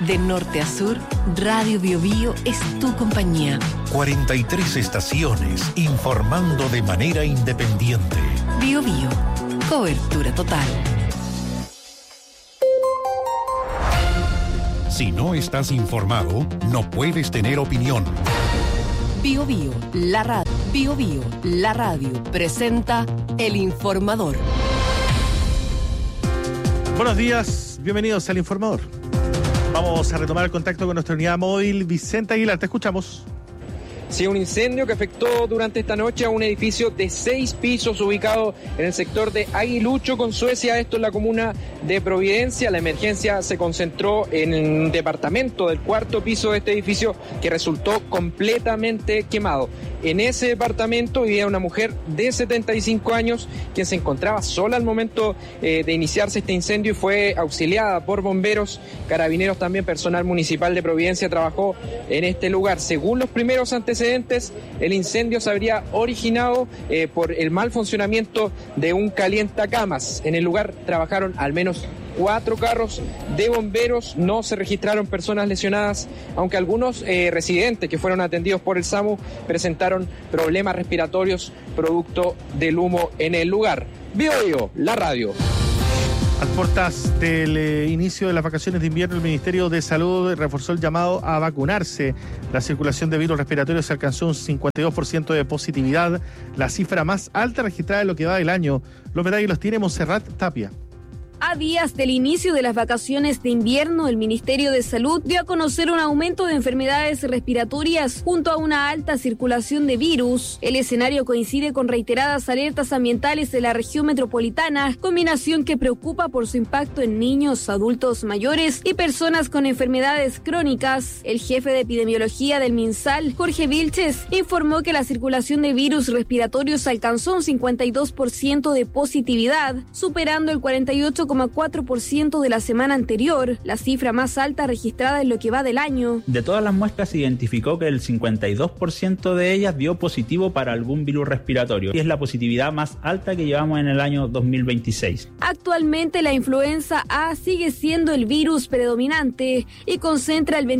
De norte a sur, Radio Biobío es tu compañía. 43 estaciones informando de manera independiente. Biobío, cobertura total. Si no estás informado, no puedes tener opinión. Biobío, la radio. Biobío, la radio presenta El Informador. Buenos días, bienvenidos al Informador. Vamos a retomar el contacto con nuestra unidad móvil. Vicente Aguilar, te escuchamos. Sí, un incendio que afectó durante esta noche a un edificio de 6 pisos ubicado en el sector de Aguilucho con Suecia, esto en la comuna de Providencia. La emergencia se concentró en el departamento del 4º piso de este edificio que resultó completamente quemado. En ese departamento vivía una mujer de 75 años quien se encontraba sola al momento de iniciarse este incendio y fue auxiliada por bomberos, carabineros, también personal municipal de Providencia trabajó en este lugar. Según los primeros antecedentes, el incendio se habría originado por el mal funcionamiento de un calientacamas. En el lugar trabajaron al menos 4 carros de bomberos, no se registraron personas lesionadas, aunque algunos residentes que fueron atendidos por el SAMU presentaron problemas respiratorios producto del humo en el lugar. Biobío, la radio. A puertas del inicio de las vacaciones de invierno, el Ministerio de Salud reforzó el llamado a vacunarse. La circulación de virus respiratorios alcanzó un 52% de positividad, la cifra más alta registrada en lo que va del año. Los detalles los tiene Montserrat Tapia. A días del inicio de las vacaciones de invierno, el Ministerio de Salud dio a conocer un aumento de enfermedades respiratorias junto a una alta circulación de virus. El escenario coincide con reiteradas alertas ambientales de la región metropolitana, combinación que preocupa por su impacto en niños, adultos mayores y personas con enfermedades crónicas. El jefe de epidemiología del MinSal, Jorge Vilches, informó que la circulación de virus respiratorios alcanzó un 52% de positividad, superando el 48,4% de la semana anterior, la cifra más alta registrada en lo que va del año. De todas las muestras se identificó que el 52% de ellas dio positivo para algún virus respiratorio y es la positividad más alta que llevamos en el año 2026. Actualmente la influenza A sigue siendo el virus predominante y concentra el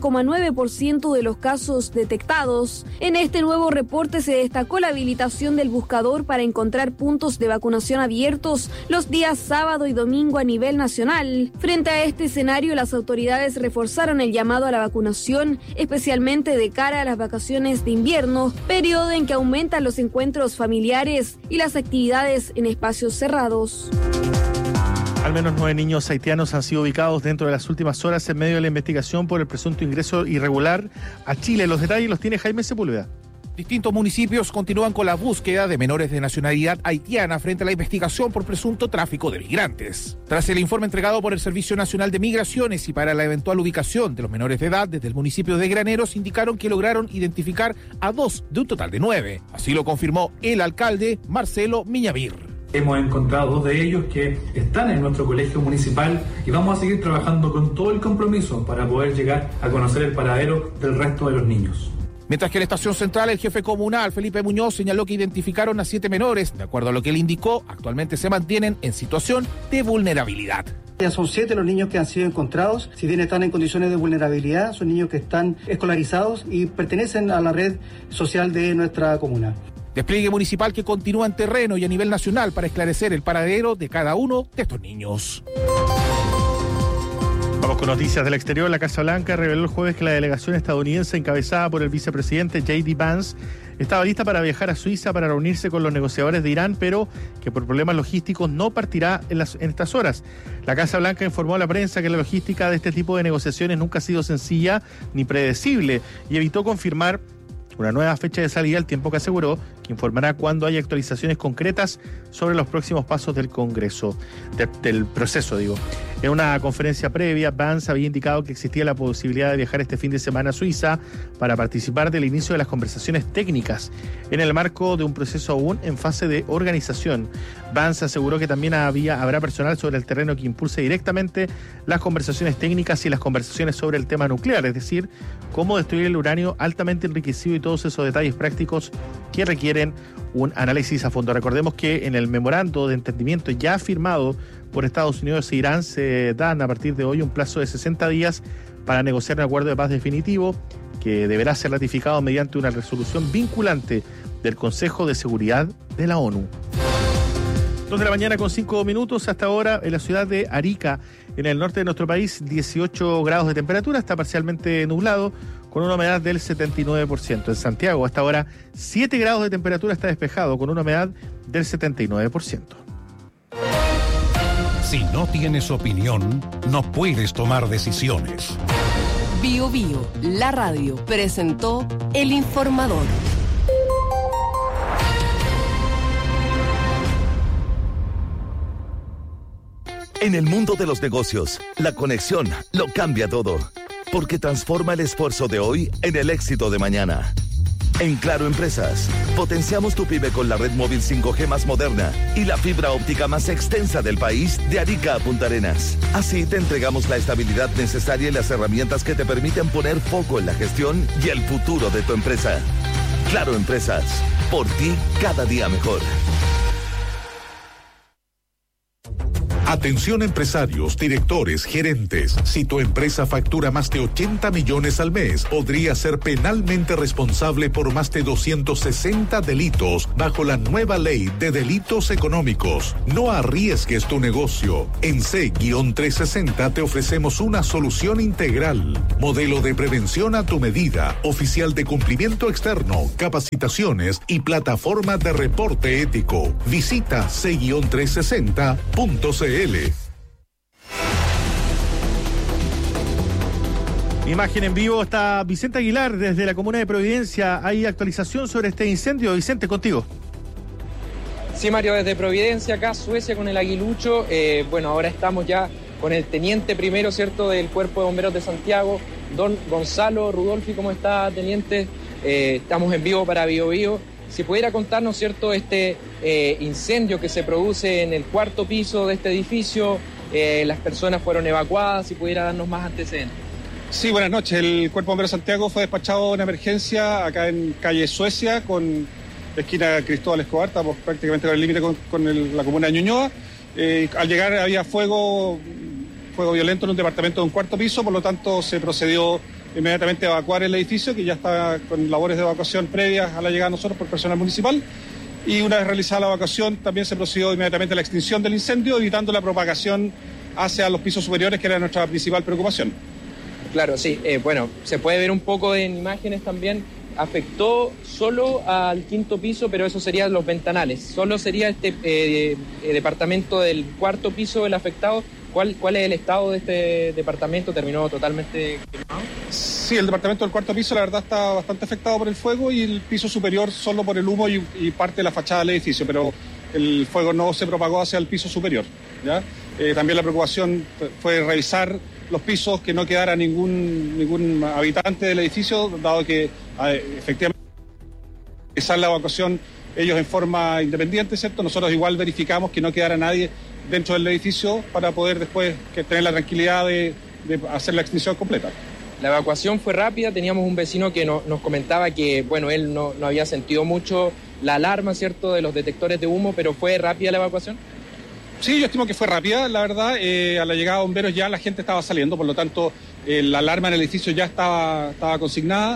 29,9% de los casos detectados. En este nuevo reporte se destacó la habilitación del buscador para encontrar puntos de vacunación abiertos los días sábado y domingo a nivel nacional. Frente a este escenario, las autoridades reforzaron el llamado a la vacunación, especialmente de cara a las vacaciones de invierno, periodo en que aumentan los encuentros familiares y las actividades en espacios cerrados. Al menos 9 niños haitianos han sido ubicados dentro de las últimas horas en medio de la investigación por el presunto ingreso irregular a Chile. Los detalles los tiene Jaime Sepúlveda. Distintos municipios continúan con la búsqueda de menores de nacionalidad haitiana frente a la investigación por presunto tráfico de migrantes. Tras el informe entregado por el Servicio Nacional de Migraciones y para la eventual ubicación de los menores de edad desde el municipio de Graneros, indicaron que lograron identificar a 2 de un total de 9. Así lo confirmó el alcalde Marcelo Miñavir. Hemos encontrado 2 de ellos que están en nuestro colegio municipal y vamos a seguir trabajando con todo el compromiso para poder llegar a conocer el paradero del resto de los niños. Mientras que en la estación central, el jefe comunal, Felipe Muñoz, señaló que identificaron a 7 menores. De acuerdo a lo que él indicó, actualmente se mantienen en situación de vulnerabilidad. Ya son 7 los niños que han sido encontrados. Si bien están en condiciones de vulnerabilidad, son niños que están escolarizados y pertenecen a la red social de nuestra comuna. Despliegue municipal que continúa en terreno y a nivel nacional para esclarecer el paradero de cada uno de estos niños. Vamos con noticias del exterior. La Casa Blanca reveló el jueves que la delegación estadounidense encabezada por el vicepresidente J.D. Vance estaba lista para viajar a Suiza para reunirse con los negociadores de Irán, pero que por problemas logísticos no partirá en estas horas. La Casa Blanca informó a la prensa que la logística de este tipo de negociaciones nunca ha sido sencilla ni predecible y evitó confirmar una nueva fecha de salida, al tiempo que aseguró que informará cuando haya actualizaciones concretas sobre los próximos pasos del Congreso, del proceso, digo. En una conferencia previa, Vance había indicado que existía la posibilidad de viajar este fin de semana a Suiza para participar del inicio de las conversaciones técnicas en el marco de un proceso aún en fase de organización. Vance aseguró que también habrá personal sobre el terreno que impulse directamente las conversaciones técnicas y las conversaciones sobre el tema nuclear, es decir, cómo destruir el uranio altamente enriquecido y todos esos detalles prácticos que requieren un análisis a fondo. Recordemos que en el memorando de entendimiento ya firmado por Estados Unidos e Irán se dan a partir de hoy un plazo de 60 días para negociar un acuerdo de paz definitivo que deberá ser ratificado mediante una resolución vinculante del Consejo de Seguridad de la ONU. 2 de la mañana con 5 minutos. Hasta ahora en la ciudad de Arica, en el norte de nuestro país, 18 grados de temperatura, está parcialmente nublado con una humedad del 79%. En Santiago hasta ahora 7 grados de temperatura, está despejado con una humedad del 79%. Si no tienes opinión, no puedes tomar decisiones. Bio Bio, la radio, presentó El Informador. En el mundo de los negocios, la conexión lo cambia todo, porque transforma el esfuerzo de hoy en el éxito de mañana. En Claro Empresas, potenciamos tu pyme con la red móvil 5G más moderna y la fibra óptica más extensa del país, de Arica a Punta Arenas. Así te entregamos la estabilidad necesaria y las herramientas que te permiten poner foco en la gestión y el futuro de tu empresa. Claro Empresas, por ti cada día mejor. Atención empresarios, directores, gerentes. Si tu empresa factura más de 80 millones al mes, podría ser penalmente responsable por más de 260 delitos bajo la nueva ley de delitos económicos. No arriesgues tu negocio. En C-360 te ofrecemos una solución integral. Modelo de prevención a tu medida, oficial de cumplimiento externo, capacitaciones y plataforma de reporte ético. Visita C-360.cl. Imagen en vivo, está Vicente Aguilar desde la comuna de Providencia. Hay actualización sobre este incendio. Vicente, contigo. Sí, Mario, desde Providencia, acá Suecia con el Aguilucho. Bueno, ahora estamos ya con el teniente primero, ¿cierto?, del Cuerpo de Bomberos de Santiago, don Gonzalo Rudolfi. ¿Cómo está, teniente? Estamos en vivo para Bio Bio. Si pudiera contarnos, ¿cierto?, este incendio que se produce en el 4º piso de este edificio, las personas fueron evacuadas, si pudiera darnos más antecedentes. Sí, buenas noches. El Cuerpo de Bomberos de Santiago fue despachado a una emergencia acá en calle Suecia, con esquina Cristóbal Escobar, estamos prácticamente con el límite con la comuna de Ñuñoa. Al llegar había fuego violento en un departamento de un 4º piso, por lo tanto se procedió inmediatamente a evacuar el edificio, que ya está con labores de evacuación previas a la llegada de nosotros por personal municipal, y una vez realizada la evacuación también se procedió inmediatamente a la extinción del incendio, evitando la propagación hacia los pisos superiores, que era nuestra principal preocupación. Claro, sí, bueno, se puede ver un poco en imágenes también. Afectó solo al 5º piso, pero eso serían los ventanales. Solo sería este departamento del 4º piso el afectado. ¿Cuál es el estado de este departamento? ¿Terminó totalmente quemado? Sí, el departamento del 4º piso la verdad está bastante afectado por el fuego, y el piso superior solo por el humo y parte de la fachada del edificio, pero el fuego no se propagó hacia el piso superior, ¿ya? También la preocupación fue revisar los pisos, que no quedara ningún habitante del edificio, dado que efectivamente realizar la evacuación ellos en forma independiente, ¿cierto? Nosotros igual verificamos que no quedara nadie dentro del edificio para poder después tener la tranquilidad de hacer la extinción completa. La evacuación fue rápida. Teníamos un vecino que nos comentaba que, bueno, él no había sentido mucho la alarma, ¿cierto?, de los detectores de humo, pero ¿fue rápida la evacuación? Sí, yo estimo que fue rápida, la verdad. A la llegada de bomberos ya la gente estaba saliendo, por lo tanto la alarma en el edificio ya estaba consignada.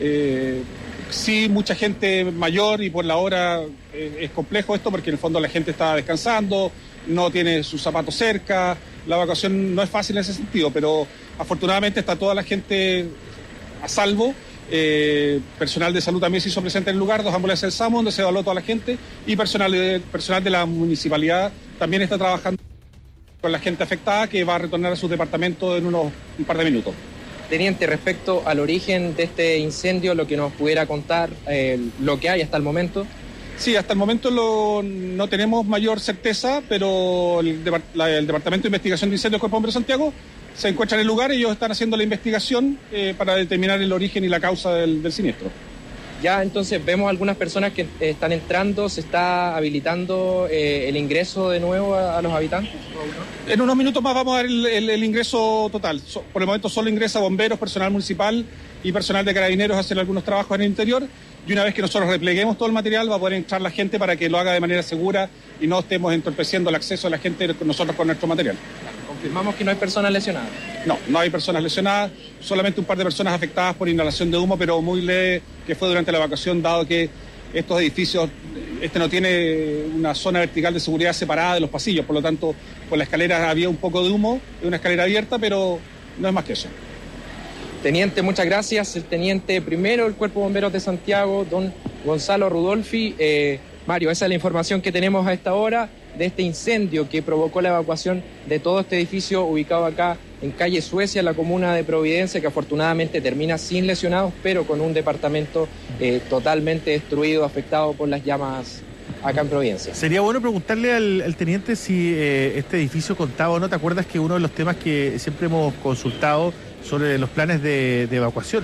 Sí, mucha gente mayor, y por la hora es complejo esto, porque en el fondo la gente está descansando, no tiene sus zapatos cerca. La evacuación no es fácil en ese sentido, pero afortunadamente está toda la gente a salvo. Personal de salud también se hizo presente en el lugar, 2 ambulancias del SAMU donde se evaluó a toda la gente, y personal de la municipalidad también está trabajando con la gente afectada, que va a retornar a su departamento en un par de minutos. Teniente, respecto al origen de este incendio, lo que nos pudiera contar, lo que hay hasta el momento. Sí, hasta el momento no tenemos mayor certeza, pero el Departamento de Investigación de Incendios del Cuerpo de Bomberos de Santiago se encuentra en el lugar. Ellos están haciendo la investigación para determinar el origen y la causa del siniestro. Ya entonces vemos algunas personas que están entrando, se está habilitando el ingreso de nuevo a los habitantes. En unos minutos más vamos a dar el ingreso total. Por el momento solo ingresa bomberos, personal municipal y personal de carabineros a hacer algunos trabajos en el interior. Y una vez que nosotros repleguemos todo el material va a poder entrar la gente para que lo haga de manera segura y no estemos entorpeciendo el acceso de la gente nosotros con nuestro material. Confirmamos que no hay personas lesionadas. No hay personas lesionadas, solamente un par de personas afectadas por inhalación de humo, pero muy leve, que fue durante la evacuación, dado que estos edificios, no tiene una zona vertical de seguridad separada de los pasillos, por lo tanto, por la escalera había un poco de humo, una escalera abierta, pero no es más que eso. Teniente, muchas gracias. El teniente primero del Cuerpo de Bomberos de Santiago, don Gonzalo Rudolfi. Mario, esa es la información que tenemos a esta hora de este incendio que provocó la evacuación de todo este edificio ubicado acá en calle Suecia, en la comuna de Providencia, que afortunadamente termina sin lesionados, pero con un departamento totalmente destruido, afectado por las llamas acá en Providencia. Sería bueno preguntarle al teniente si este edificio contaba o no. ¿Te acuerdas que uno de los temas que siempre hemos consultado sobre los planes de evacuación?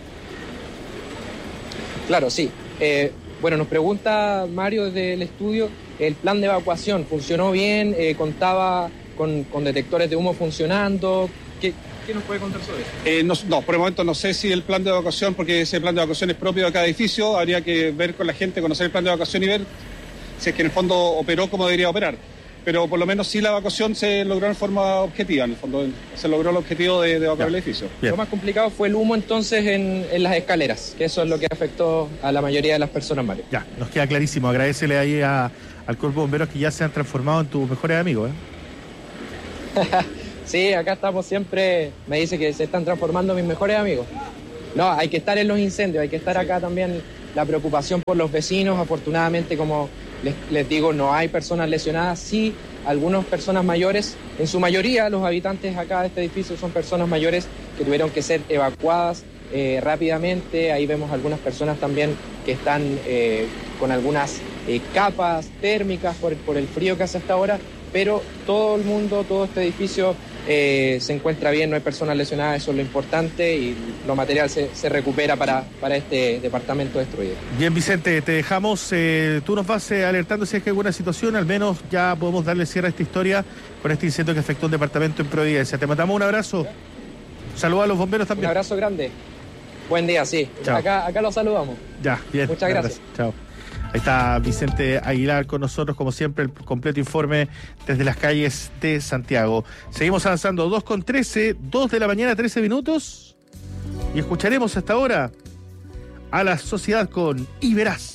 Claro, sí. Bueno, nos pregunta Mario desde el estudio, el plan de evacuación, ¿funcionó bien? ¿Contaba con detectores de humo funcionando? ¿Qué nos puede contar sobre eso? No, por el momento no sé si el plan de evacuación, porque ese plan de evacuación es propio de cada edificio, habría que ver con la gente, conocer el plan de evacuación y ver si es que en el fondo operó como debería operar. Pero por lo menos sí la evacuación se logró en forma objetiva, en el fondo se logró el objetivo de evacuar el edificio. Bien. Lo más complicado fue el humo entonces en las escaleras, que eso es lo que afectó a la mayoría de las personas, Mario. Ya, nos queda clarísimo. Agradecele ahí al Cuerpo de Bomberos que ya se han transformado en tus mejores amigos, Sí, acá estamos siempre, me dice que se están transformando en mis mejores amigos. No, hay que estar en los incendios, hay que estar acá también, la preocupación por los vecinos. Afortunadamente, como les digo, no hay personas lesionadas, sí algunas personas mayores, en su mayoría los habitantes acá de este edificio son personas mayores que tuvieron que ser evacuadas rápidamente. Ahí vemos algunas personas también que están con algunas capas térmicas por el frío que hace hasta ahora, pero todo el mundo, todo este edificio se encuentra bien, no hay personas lesionadas, eso es lo importante, y lo material se recupera para este departamento destruido. Bien, Vicente, te dejamos, tú nos vas alertando si es que hay alguna situación, al menos ya podemos darle cierre a esta historia con este incendio que afectó un departamento en Providencia. Te mandamos un abrazo, saludos a los bomberos también. Un abrazo grande, buen día, sí, acá los saludamos. Ya, bien. Muchas gracias. Chao. Ahí está Vicente Aguilar con nosotros, como siempre, el completo informe desde las calles de Santiago. Seguimos avanzando, 2:13, 2 de la mañana, 13 minutos. Y escucharemos hasta ahora a la sociedad con Y Verás.